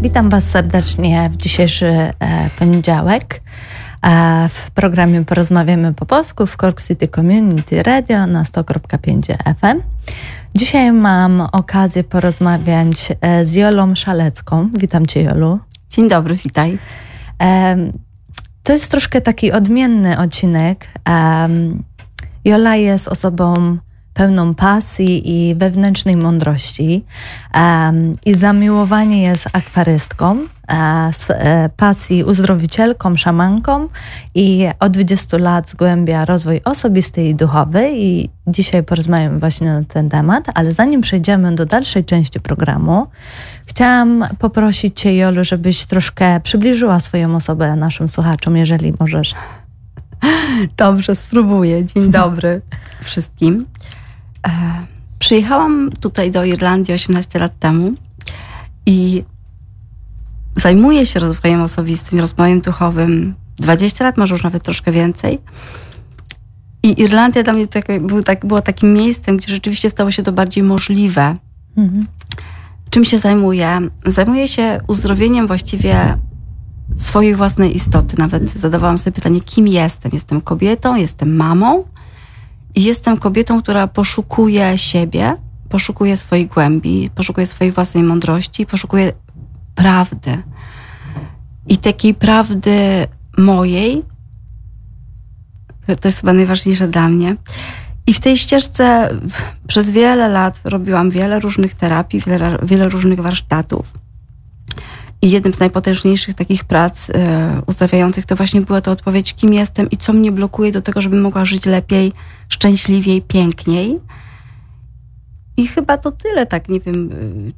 Witam Was serdecznie w dzisiejszy poniedziałek. W programie Porozmawiamy po polsku w Cork City Community Radio na 100.5 FM. Dzisiaj mam okazję porozmawiać z Jolą Szalecką. Witam Cię, Jolu. Dzień dobry, witaj. To jest troszkę taki odmienny odcinek. Jola jest osobą pełną pasji i wewnętrznej mądrości. I zamiłowanie jest akwarystką, z pasji uzdrowicielką, szamanką i od 20 lat zgłębia rozwój osobisty i duchowy i dzisiaj porozmawiamy właśnie na ten temat, ale zanim przejdziemy do dalszej części programu, chciałam poprosić Cię, Jolu, żebyś troszkę przybliżyła swoją osobę naszym słuchaczom, jeżeli możesz. Dobrze, spróbuję. Dzień dobry wszystkim. Przyjechałam tutaj do Irlandii 18 lat temu i zajmuję się rozwojem osobistym, rozwojem duchowym 20 lat, może już nawet troszkę więcej. I Irlandia dla mnie była takim miejscem, gdzie rzeczywiście stało się to bardziej możliwe. Mhm. Czym się zajmuję? Zajmuję się uzdrowieniem właściwie swojej własnej istoty. Nawet zadawałam sobie pytanie, kim jestem? Jestem kobietą, jestem mamą i jestem kobietą, która poszukuje siebie, poszukuje swojej głębi, poszukuje swojej własnej mądrości, poszukuje prawdy. I takiej prawdy mojej, to jest chyba najważniejsze dla mnie. I w tej ścieżce przez wiele lat robiłam wiele różnych terapii, wiele różnych warsztatów. I jednym z najpotężniejszych takich prac uzdrawiających to właśnie była to odpowiedź, kim jestem i co mnie blokuje do tego, żebym mogła żyć lepiej, szczęśliwiej, piękniej. I chyba to tyle, tak nie wiem,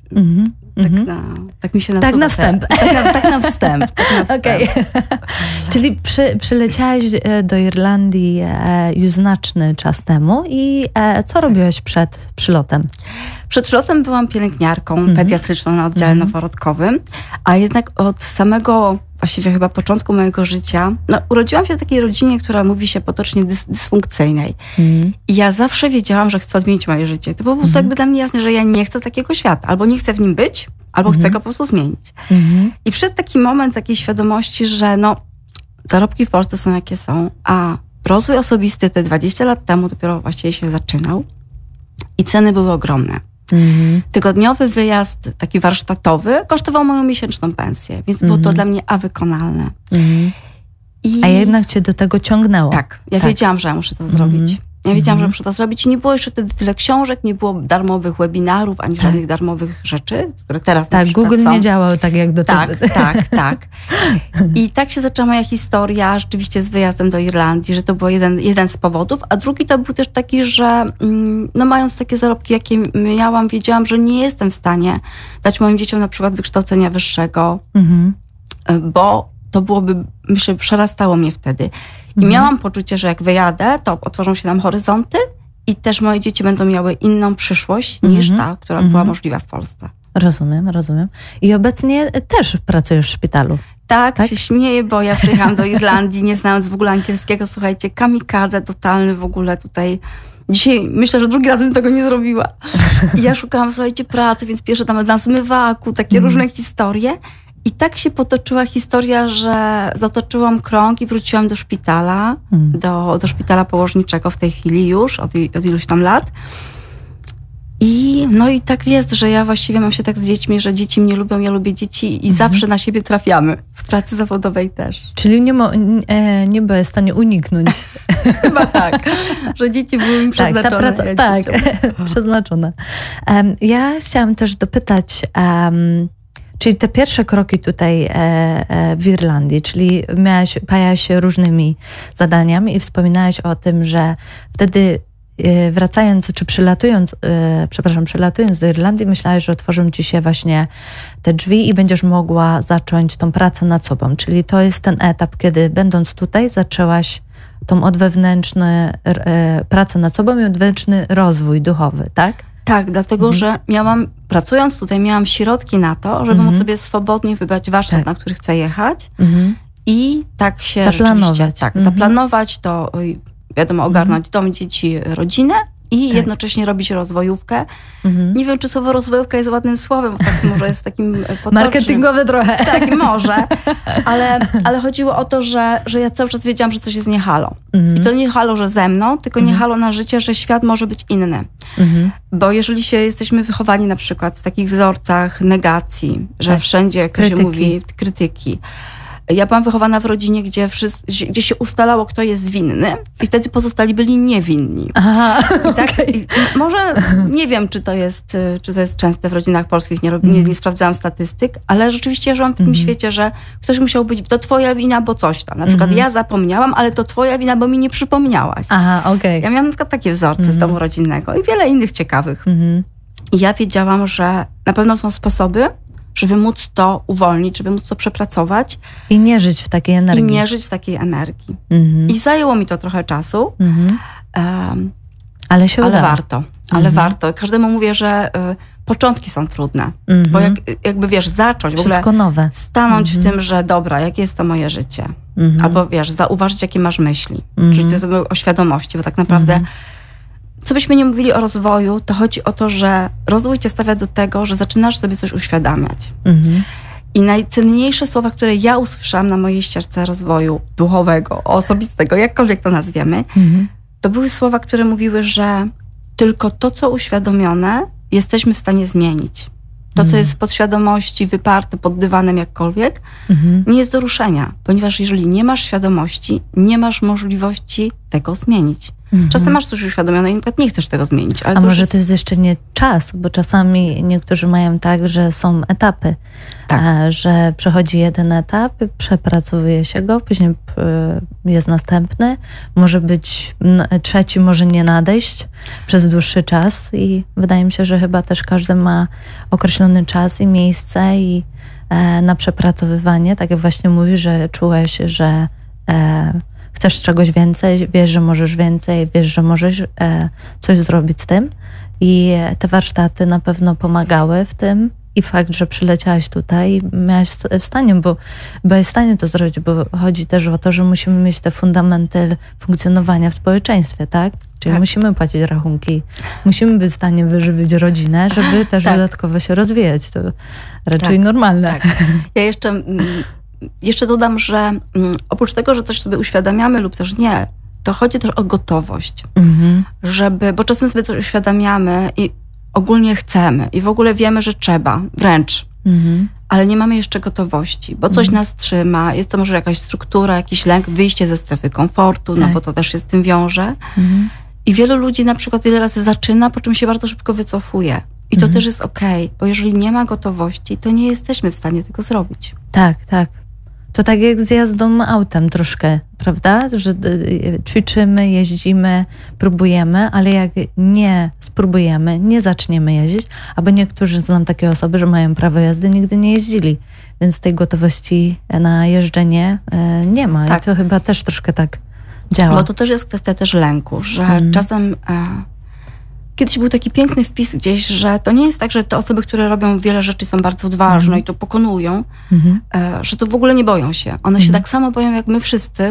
tak mi się nasuwa. Tak na wstęp. Tak na wstęp. Okay. Czyli przyleciałaś do Irlandii już znaczny czas temu i co robiłaś przed przylotem? Przed przylotem byłam pielęgniarką pediatryczną na oddziale noworodkowym, a jednak od samego właściwie chyba początku mojego życia, urodziłam się w takiej rodzinie, która mówi się potocznie dysfunkcyjnej. I ja zawsze wiedziałam, że chcę odmienić moje życie. To było po prostu jakby dla mnie jasne, że ja nie chcę takiego świata. Albo nie chcę w nim być, albo chcę go po prostu zmienić. I przyszedł taki moment takiej świadomości, że zarobki w Polsce są jakie są, a rozwój osobisty te 20 lat temu dopiero właściwie się zaczynał i ceny były ogromne. Tygodniowy wyjazd taki warsztatowy kosztował moją miesięczną pensję, więc było to dla mnie wykonalne. A jednak cię do tego ciągnęło. Tak, ja wiedziałam, że ja muszę to zrobić. Ja wiedziałam, że muszę to zrobić i nie było jeszcze wtedy tyle książek, nie było darmowych webinarów, ani żadnych darmowych rzeczy, które teraz na przykład Google są. nie działał tak jak do tego. Tak. I tak się zaczęła moja historia rzeczywiście z wyjazdem do Irlandii, że to był jeden z powodów, a drugi to był też taki, że mając takie zarobki, jakie miałam, wiedziałam, że nie jestem w stanie dać moim dzieciom na przykład wykształcenia wyższego, bo to byłoby, myślę, przerastało mnie wtedy. I miałam poczucie, że jak wyjadę, to otworzą się nam horyzonty i też moje dzieci będą miały inną przyszłość niż ta, która była możliwa w Polsce. Rozumiem. I obecnie też pracujesz w szpitalu. Tak, się śmieję, bo ja przyjechałam do Irlandii, nie znając w ogóle angielskiego. Słuchajcie, kamikadze totalny w ogóle tutaj. Dzisiaj myślę, że drugi raz bym tego nie zrobiła. I ja szukałam, słuchajcie, pracy, więc pierwsze tam na zmywaku, takie różne historie. I tak się potoczyła historia, że zatoczyłam krąg i wróciłam do szpitala, do szpitala położniczego w tej chwili już, od iluś tam lat. I tak jest, że ja właściwie mam się tak z dziećmi, że dzieci mnie lubią, ja lubię dzieci i zawsze na siebie trafiamy. W pracy zawodowej też. Czyli nie byłeś w stanie uniknąć. Chyba tak, że dzieci były mi przeznaczone. Przeznaczone. Ja chciałam też dopytać, czyli te pierwsze kroki tutaj w Irlandii, czyli pajałaś się różnymi zadaniami i wspominałeś o tym, że wtedy wracając, czy przylatując do Irlandii, myślałeś, że otworzą ci się właśnie te drzwi i będziesz mogła zacząć tą pracę nad sobą. Czyli to jest ten etap, kiedy będąc tutaj zaczęłaś tą pracę nad sobą i odwewnętrzny rozwój duchowy, tak? Tak, dlatego, że pracując tutaj, miałam środki na to, żeby móc sobie swobodnie wybrać warsztat, na który chcę jechać i tak się zaplanować. Zaplanować to, wiadomo, ogarnąć dom, dzieci, rodzinę i jednocześnie robić rozwojówkę. Nie wiem, czy słowo rozwojówka jest ładnym słowem, bo tak może jest takim potocznym. Marketingowe trochę. Tak, może. Ale chodziło o to, że ja cały czas wiedziałam, że coś jest nie halo. I to nie halo, że ze mną, tylko nie halo na życie, że świat może być inny. Bo jeżeli jesteśmy wychowani na przykład w takich wzorcach negacji, że wszędzie, jak to się mówi, krytyki. Ja byłam wychowana w rodzinie, gdzie się ustalało, kto jest winny i wtedy pozostali byli niewinni. Aha, I tak, może nie wiem, czy to jest częste w rodzinach polskich, nie sprawdzałam statystyk, ale rzeczywiście żyłam w takim świecie, że ktoś musiał być, to twoja wina, bo coś tam. Na przykład ja zapomniałam, ale to twoja wina, bo mi nie przypomniałaś. Aha, okej. Ja miałam na przykład takie wzorce z domu rodzinnego i wiele innych ciekawych. I ja wiedziałam, że na pewno są sposoby, żeby móc to uwolnić, żeby móc to przepracować. I nie żyć w takiej energii. I zajęło mi to trochę czasu. Ale się udało. Ale warto. Każdemu mówię, że początki są trudne. Bo jakby wiesz, zacząć w ogóle nowe. Stanąć w tym, że dobra, jakie jest to moje życie. Albo wiesz, zauważyć, jakie masz myśli. Czyli to jest o świadomości, bo tak naprawdę co byśmy nie mówili o rozwoju, to chodzi o to, że rozwój cię stawia do tego, że zaczynasz sobie coś uświadamiać. I najcenniejsze słowa, które ja usłyszałam na mojej ścieżce rozwoju duchowego, osobistego, jakkolwiek to nazwiemy, to były słowa, które mówiły, że tylko to, co uświadomione, jesteśmy w stanie zmienić. To, co jest w podświadomości, wyparte pod dywanem jakkolwiek, nie jest do ruszenia. Ponieważ jeżeli nie masz świadomości, nie masz możliwości tego zmienić. Czasem masz coś uświadomione i na przykład nie chcesz tego zmienić. Ale a może to jest jeszcze nie czas, bo czasami niektórzy mają tak, że są etapy. Tak. Że przechodzi jeden etap, przepracowuje się go, później jest następny. Może być trzeci, może nie nadejść przez dłuższy czas i wydaje mi się, że chyba też każdy ma określony czas i miejsce i na przepracowywanie. Tak jak właśnie mówisz, że czułeś, że chcesz czegoś więcej, wiesz, że możesz więcej, wiesz, że możesz coś zrobić z tym. I te warsztaty na pewno pomagały w tym. I fakt, że przyleciałaś tutaj i miałaś w stanie, bo byłaś w stanie to zrobić, bo chodzi też o to, że musimy mieć te fundamenty funkcjonowania w społeczeństwie, tak? Czyli musimy płacić rachunki, musimy być w stanie wyżywić rodzinę, żeby też dodatkowo się rozwijać. To raczej normalne. Tak. Ja jeszcze dodam, że oprócz tego, że coś sobie uświadamiamy lub też nie, to chodzi też o gotowość. Bo czasem sobie coś uświadamiamy i ogólnie chcemy i w ogóle wiemy, że trzeba, wręcz. Ale nie mamy jeszcze gotowości, bo coś nas trzyma, jest to może jakaś struktura, jakiś lęk, wyjście ze strefy komfortu, no bo to też się z tym wiąże. I wielu ludzi na przykład wiele razy zaczyna, po czym się bardzo szybko wycofuje. I to też jest okej, bo jeżeli nie ma gotowości, to nie jesteśmy w stanie tego zrobić. Tak, tak. To tak jak z jazdą autem troszkę, prawda? Że ćwiczymy, jeździmy, próbujemy, ale jak nie spróbujemy, nie zaczniemy jeździć, albo niektórzy znam takie osoby, że mają prawo jazdy, nigdy nie jeździli. Więc tej gotowości na jeżdżenie nie ma. Tak. I to chyba też troszkę tak działa. Bo to też jest kwestia też lęku, że czasem... Kiedyś był taki piękny wpis gdzieś, że to nie jest tak, że te osoby, które robią wiele rzeczy, są bardzo odważne i to pokonują, że to w ogóle nie boją się. One się tak samo boją jak my wszyscy,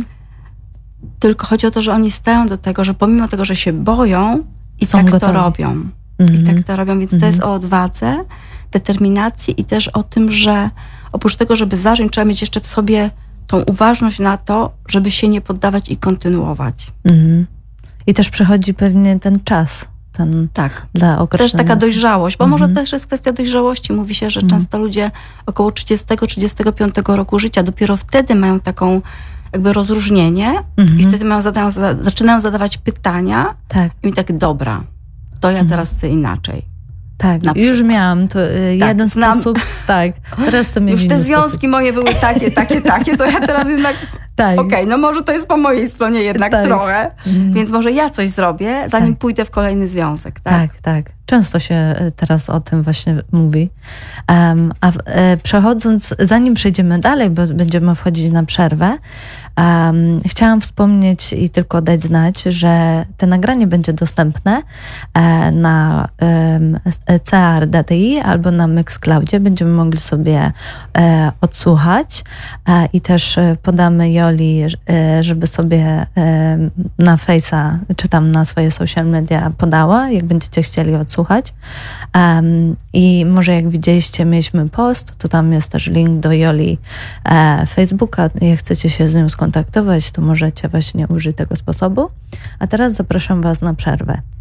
tylko chodzi o to, że oni stają do tego, że pomimo tego, że się boją i są tak gotowi. To robią. I tak to robią, więc to jest o odwadze, determinacji i też o tym, że oprócz tego, żeby zacząć, trzeba mieć jeszcze w sobie tą uważność na to, żeby się nie poddawać i kontynuować. I też przychodzi pewnie ten czas. Dla określonego. Też taka dojrzałość, bo może też jest kwestia dojrzałości. Mówi się, że często ludzie około 30-35 roku życia dopiero wtedy mają taką jakby rozróżnienie i wtedy zaczynają zadawać pytania i mi tak, dobra, to ja teraz chcę inaczej. Tak, już miałam to jeden sposób. Tak, teraz to już te związki moje były takie, to ja teraz jednak okej, no może to jest po mojej stronie jednak trochę, więc może ja coś zrobię, zanim pójdę w kolejny związek. Tak. Często się teraz o tym właśnie mówi. Przechodząc, zanim przejdziemy dalej, bo będziemy wchodzić na przerwę, chciałam wspomnieć i tylko dać znać, że to nagranie będzie dostępne na CR.DTI albo na Mixcloudzie. Będziemy mogli sobie odsłuchać i też podamy Joli, żeby sobie na Face'a czy tam na swoje social media podała, jak będziecie chcieli odsłuchać. I może jak widzieliście, mieliśmy post, to tam jest też link do Joli Facebooka. Jak chcecie się z nią skontaktować, to możecie właśnie użyć tego sposobu. A teraz zapraszam Was na przerwę.